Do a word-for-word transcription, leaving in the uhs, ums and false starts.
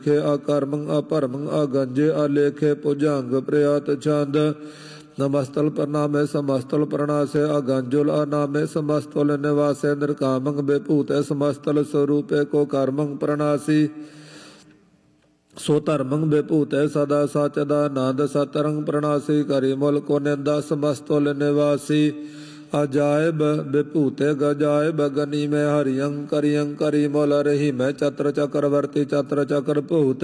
खे अकर्मं अपरमं अगंजे अलेखे पुजंग प्रयात छंद नमस्तल प्रणामे समस्तल प्रणासे अगंजुल अनामे समस्तल निवासे निर्कामं बेपूते समस्तल स्वरूपे को कर्मं प्रणासी सो धर्मं बेपूते सदा सचदा नंद सतरंग प्रणासी करी मुल को निंदा समस्तुल निवासी अजायब विभूते गजायब गनी में हरियं करियं करी मुल रही मैं चत्र चक्रवर्ती चत्र चक्र भूत